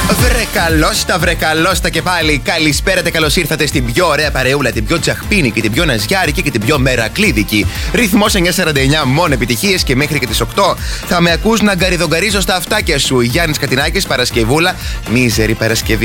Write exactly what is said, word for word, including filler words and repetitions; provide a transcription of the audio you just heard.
Βρεκαλώστα, βρεκαλώστα και πάλι. Καλησπέρα και καλώς ήρθατε στην πιο ωραία παρεούλα, την πιο τσαχπίνικη, την πιο ναζιάρικη και την πιο μερακλίδικη. Ρυθμός εννιά σαράντα εννιά, μόνο επιτυχίες και μέχρι και τις οκτώ θα με ακούς να γκαριδογκαρίζω στα αυτάκια σου. Γιάννης Κατινάκης, Παρασκευούλα, μίζερη Παρασκευή.